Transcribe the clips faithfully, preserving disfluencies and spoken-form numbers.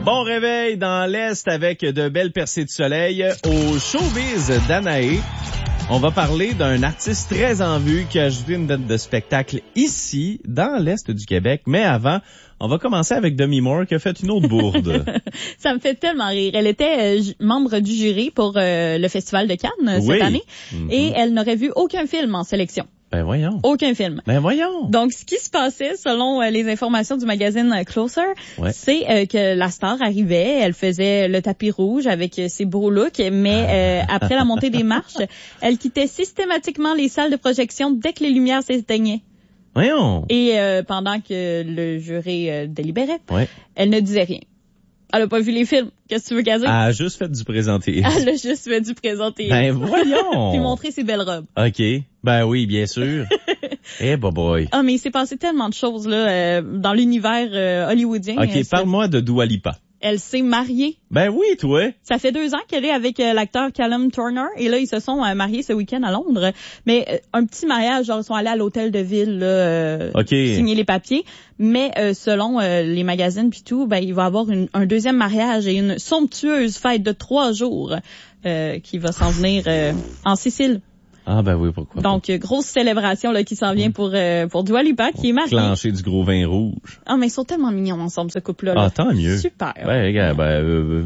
Bon réveil dans l'Est avec de belles percées de soleil. Au showbiz d'Anaé, on va parler d'un artiste très en vue qui a ajouté une date de spectacle ici, dans l'Est du Québec. Mais avant, on va commencer avec Demi Moore qui a fait une autre bourde. Ça me fait tellement rire. Elle était euh, membre du jury pour euh, le Festival de Cannes oui. cette année Mm-hmm. et elle n'aurait vu aucun film en sélection. Ben voyons. Aucun film. Ben voyons. Donc, ce qui se passait, selon euh, les informations du magazine Closer, ouais. c'est euh, que la star arrivait, elle faisait le tapis rouge avec euh, ses beaux looks, mais euh, après la montée des marches, elle quittait systématiquement les salles de projection dès que les lumières s'éteignaient. Voyons. Et euh, pendant que le jury euh, délibérait, ouais. elle ne disait rien. Elle a pas vu les films. Qu'est-ce que tu veux qu'elle dise? Elle a juste fait du présenté. Elle a juste fait du présenté. Ben voyons. Puis montrer ses belles robes. OK. Ben oui, bien sûr. Eh hey, boy. Ah, mais il s'est passé tellement de choses là euh, dans l'univers euh, hollywoodien. OK, euh, parle-moi de Dua Lipa. Elle s'est mariée. Ben oui, toi. Ça fait deux ans qu'elle est avec euh, l'acteur Callum Turner et là ils se sont euh, mariés ce week-end à Londres. Mais euh, un petit mariage, genre ils sont allés à l'hôtel de ville là, euh, okay. signer les papiers. Mais euh, selon euh, les magazines puis tout, ben il va y avoir une, un deuxième mariage et une somptueuse fête de trois jours euh, qui va s'en venir euh, en Sicile. Ah ben oui, pourquoi Donc, pas. grosse célébration là qui s'en vient pour euh, pour Dua Lipa qui est mariée. Clencher du gros vin rouge. Ah, mais ils sont tellement mignons ensemble, ce couple-là. Là. Ah, tant mieux. Super. Ben, regarde, ben, euh,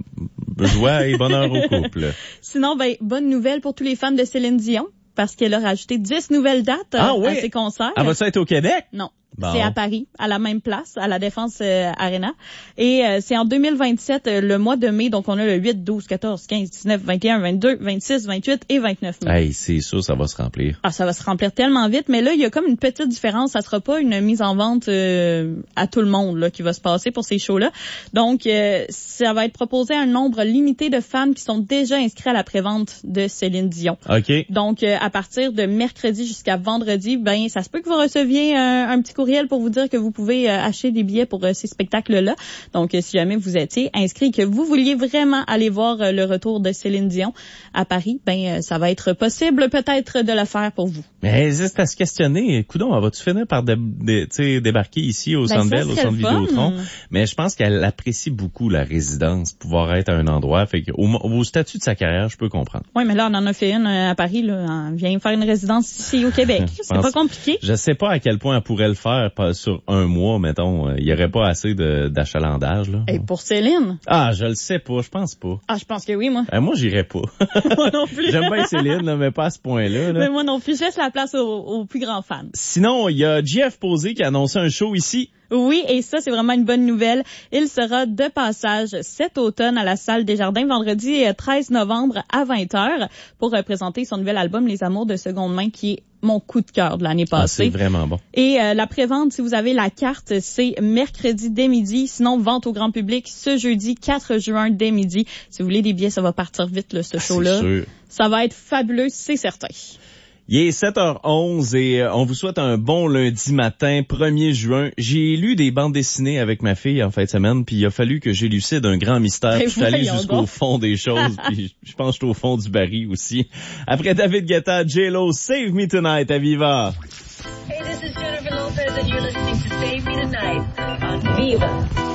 joie et bonheur au couple. Sinon, ben, bonne nouvelle pour tous les fans de Céline Dion, parce qu'elle a rajouté dix nouvelles dates ah, à oui? ses concerts. Elle va-tu être au Québec? Non. Bon. C'est à Paris, à la même place, à la Défense euh, Arena. Et euh, c'est en deux mille vingt-sept, euh, le mois de mai. Donc, on a le huit, douze, quatorze, quinze, dix-neuf, vingt et un, vingt-deux, vingt-six, vingt-huit et vingt-neuf mai. Hey, c'est sûr, ça va se remplir. Ah, ça va se remplir tellement vite. Mais là, il y a comme une petite différence. Ça sera pas une mise en vente euh, à tout le monde là qui va se passer pour ces shows-là. Donc, euh, ça va être proposé à un nombre limité de fans qui sont déjà inscrits à la prévente de Céline Dion. OK. Donc, euh, à partir de mercredi jusqu'à vendredi, ben, ça se peut que vous receviez un, un petit courriel pour vous dire que vous pouvez euh, acheter des billets pour euh, ces spectacles-là. Donc, euh, si jamais vous étiez inscrit, que vous vouliez vraiment aller voir euh, le retour de Céline Dion à Paris, ben, euh, ça va être possible peut-être de le faire pour vous. Mais c'est à se questionner. Coudon, vas-tu finir par dé- dé- t'sais, débarquer ici au ben, Centre Bell, au Centre Vidéotron? Mais je pense qu'elle apprécie beaucoup la résidence, pouvoir être à un endroit. Fait que au, au statut de sa carrière, je peux comprendre. Oui, mais là, on en a fait une à Paris. Là. On vient faire une résidence ici au Québec. C'est pas compliqué. Je sais pas à quel point elle pourrait le faire sur un mois, mettons. Il y aurait pas assez de, d'achalandage, là. Et pour Céline? Ah, je le sais pas. Je pense pas. Ah, je pense que oui, moi. Euh, moi, j'irais pas. Moi non plus. J'aime bien Céline, là, mais pas à ce point-là. Là. Mais moi non plus. Je laisse la place aux, aux plus grands fans. Sinon, il y a Jeff Posé qui a annoncé un show ici. Oui, et ça, c'est vraiment une bonne nouvelle. Il sera de passage cet automne à la Salle des Jardins, vendredi treize novembre à vingt heures, pour présenter son nouvel album Les Amours de seconde main, qui est mon coup de cœur de l'année passée. Ah, c'est vraiment bon. Et euh, la prévente, si vous avez la carte, c'est mercredi dès midi. Sinon, vente au grand public ce jeudi quatre juin dès midi. Si vous voulez des billets, ça va partir vite, là, ce ah, show-là. C'est sûr. Ça va être fabuleux, c'est certain. Il est sept heures onze et euh, on vous souhaite un bon lundi matin, premier juin. J'ai lu des bandes dessinées avec ma fille en fin de semaine, puis il a fallu que j'élucide un grand mystère. Je suis allé jusqu'au donc. fond des choses, puis je pense que je suis au fond du baril aussi. Après David Guetta, J-Lo, Save Me Tonight à Viva. Hey, this is Jennifer Lopez and you're listening to Save Me Tonight on Viva.